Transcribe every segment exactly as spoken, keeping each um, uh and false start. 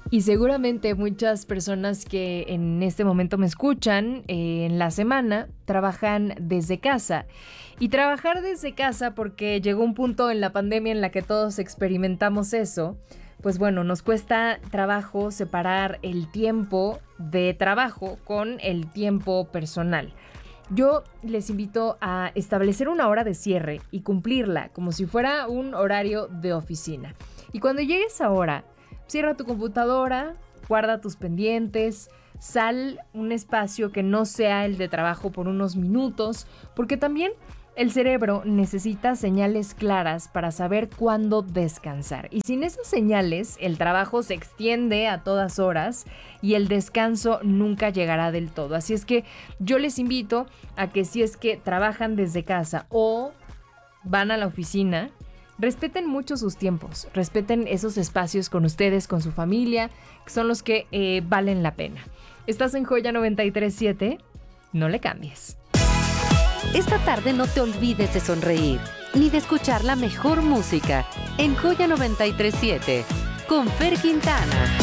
Y seguramente muchas personas que en este momento me escuchan eh, en la semana trabajan desde casa. Y trabajar desde casa, porque llegó un punto en la pandemia en la que todos experimentamos eso, pues bueno, nos cuesta trabajo separar el tiempo de trabajo con el tiempo personal. Yo les invito a establecer una hora de cierre y cumplirla como si fuera un horario de oficina. Y cuando llegue esa hora, cierra tu computadora, guarda tus pendientes, sal un espacio que no sea el de trabajo por unos minutos, porque también el cerebro necesita señales claras para saber cuándo descansar. Y sin esas señales, el trabajo se extiende a todas horas y el descanso nunca llegará del todo. Así es que yo les invito a que si es que trabajan desde casa o van a la oficina, respeten mucho sus tiempos, respeten esos espacios con ustedes, con su familia, que son los que eh, valen la pena. Estás en Joya noventa y tres punto siete, no le cambies. Esta tarde no te olvides de sonreír, ni de escuchar la mejor música en Joya noventa y tres punto siete, con Fer Quintana.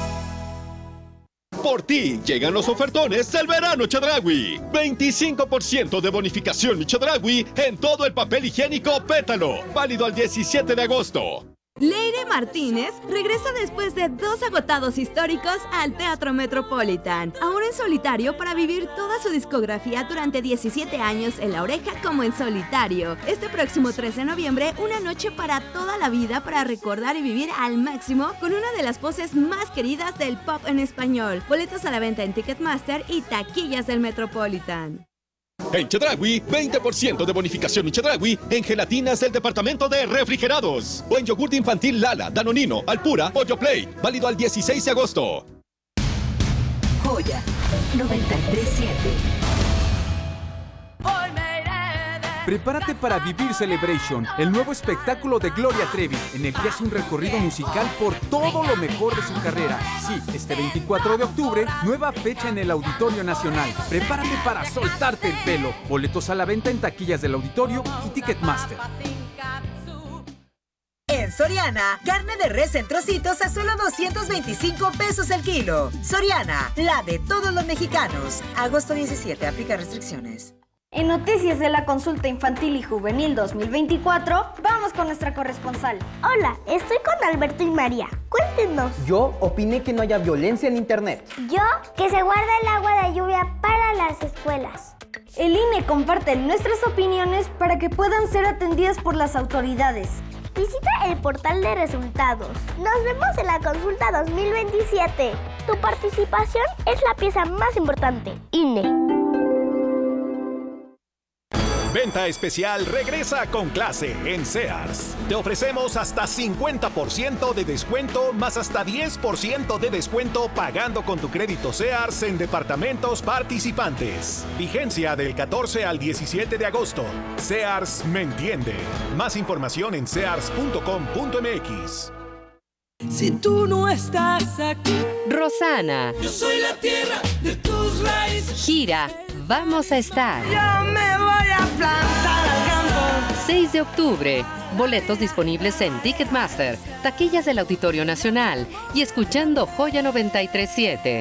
Por ti llegan los ofertones del verano Chedraui. veinticinco por ciento de bonificación Chedraui en todo el papel higiénico Pétalo. Válido al diecisiete de agosto. Leire Martínez regresa después de dos agotados históricos al Teatro Metropolitan, ahora en solitario para vivir toda su discografía durante diecisiete años en La Oreja como en solitario. Este próximo trece de noviembre, una noche para toda la vida para recordar y vivir al máximo con una de las voces más queridas del pop en español. Boletos a la venta en Ticketmaster y taquillas del Metropolitan. En Chedraui, veinte por ciento de bonificación en Chedraui en gelatinas del departamento de refrigerados. O en yogur infantil Lala, Danonino, Alpura o Yoplait. Válido al dieciséis de agosto. Joya noventa y tres punto siete. Prepárate para vivir Celebration, el nuevo espectáculo de Gloria Trevi, en el que hace un recorrido musical por todo lo mejor de su carrera. Sí, este veinticuatro de octubre, nueva fecha en el Auditorio Nacional. Prepárate para soltarte el pelo. Boletos a la venta en taquillas del Auditorio y Ticketmaster. En Soriana, carne de res en trocitos a solo doscientos veinticinco pesos el kilo. Soriana, la de todos los mexicanos. Agosto diecisiete, aplica restricciones. En Noticias de la Consulta Infantil y Juvenil dos mil veinticuatro, vamos con nuestra corresponsal. Hola, estoy con Alberto y María. Cuéntenos. Yo opiné que no haya violencia en internet. Yo, que se guarda el agua de lluvia para las escuelas. El I N E comparte nuestras opiniones para que puedan ser atendidas por las autoridades. Visita el portal de resultados. Nos vemos en la consulta dos mil veintisiete. Tu participación es la pieza más importante. I N E. Venta especial regresa con clase en Sears. Te ofrecemos hasta cincuenta por ciento de descuento más hasta diez por ciento de descuento pagando con tu crédito Sears en departamentos participantes. Vigencia del catorce al diecisiete de agosto. Sears me entiende. Más información en sears punto com punto m x. Si tú no estás aquí, Rosana. Yo soy la tierra de tus raíces. Gira, vamos a estar. Yo me voy a plantar al campo. seis de octubre. Boletos disponibles en Ticketmaster, taquillas del Auditorio Nacional y escuchando Joya noventa y tres punto siete.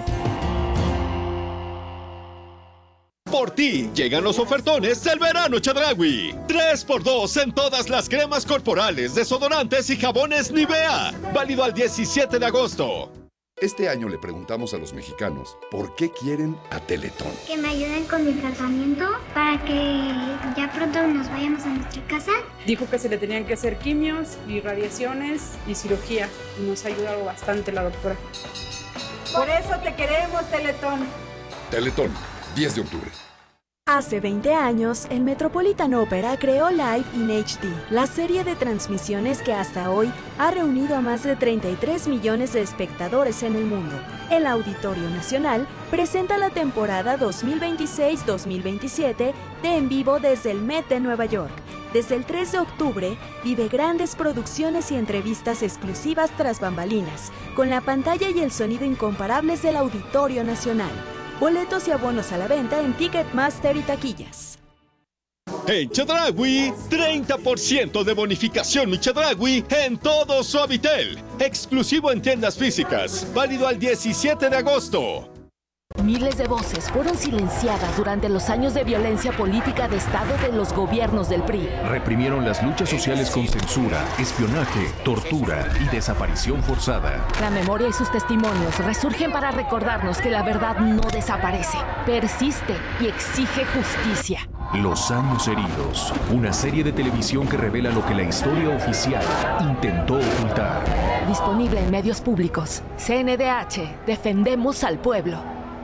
Por ti llegan los ofertones del verano Chedraui. tres por dos en todas las cremas corporales, desodorantes y jabones Nivea. Válido al diecisiete de agosto. Este año le preguntamos a los mexicanos por qué quieren a Teletón. Que me ayuden con mi tratamiento para que ya pronto nos vayamos a nuestra casa. Dijo que se le tenían que hacer quimios y radiaciones y cirugía. Y nos ha ayudado bastante la doctora. Por eso te queremos, Teletón. Teletón, diez de octubre. Hace veinte años, el Metropolitan Opera creó Live in H D, la serie de transmisiones que hasta hoy ha reunido a más de treinta y tres millones de espectadores en el mundo. El Auditorio Nacional presenta la temporada dos mil veintiséis dos mil veintisiete de En Vivo desde el Met de Nueva York. Desde el tres de octubre, vive grandes producciones y entrevistas exclusivas tras bambalinas, con la pantalla y el sonido incomparables del Auditorio Nacional. Boletos y abonos a la venta en Ticketmaster y taquillas. En Chedraui, treinta por ciento de bonificación Mi Chedraui en todo Suavitel. Exclusivo en tiendas físicas. Válido al diecisiete de agosto. Miles de voces fueron silenciadas durante los años de violencia política de Estado de los gobiernos del P R I. Reprimieron las luchas sociales con censura, espionaje, tortura y desaparición forzada. La memoria y sus testimonios resurgen para recordarnos que la verdad no desaparece, persiste y exige justicia. Los años heridos, una serie de televisión que revela lo que la historia oficial intentó ocultar. Disponible en medios públicos. C N D H, defendemos al pueblo.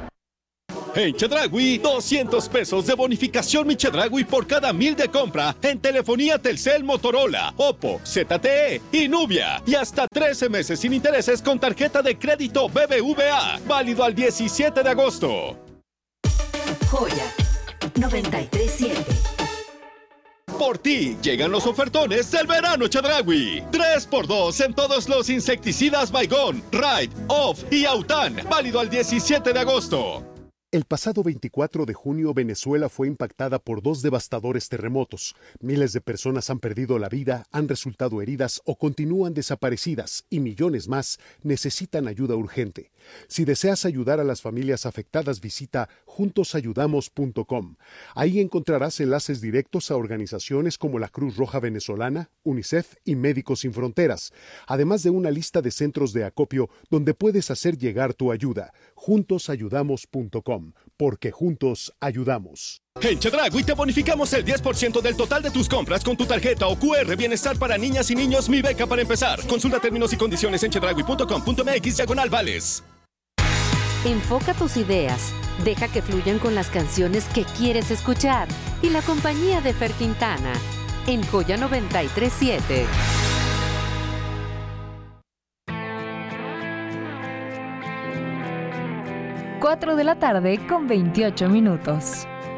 En Chedraui, doscientos pesos de bonificación Mi Chedraui por cada mil de compra en telefonía Telcel, Motorola, Oppo, Z T E y Nubia. Y hasta trece meses sin intereses con tarjeta de crédito B B V A. Válido al diecisiete de agosto. Joya noventa y tres punto siete. Por ti llegan los ofertones del verano Chedraui. tres por dos en todos los insecticidas Baygon, Ride, Off y Autan. Válido al diecisiete de agosto. El pasado veinticuatro de junio, Venezuela fue impactada por dos devastadores terremotos. Miles de personas han perdido la vida, han resultado heridas o continúan desaparecidas y millones más necesitan ayuda urgente. Si deseas ayudar a las familias afectadas, visita juntos ayudamos punto com. Ahí encontrarás enlaces directos a organizaciones como la Cruz Roja Venezolana, UNICEF y Médicos Sin Fronteras, además de una lista de centros de acopio donde puedes hacer llegar tu ayuda. juntos ayudamos punto com. Porque juntos ayudamos. En Chedraui te bonificamos el diez por ciento del total de tus compras con tu tarjeta o Q R Bienestar para niñas y niños Mi Beca para empezar. Consulta términos y condiciones en chedraui punto com punto m x diagonal vales. Enfoca tus ideas, deja que fluyan con las canciones que quieres escuchar y la compañía de Fer Quintana en Joya noventa y tres punto siete. cuatro de la tarde con veintiocho minutos.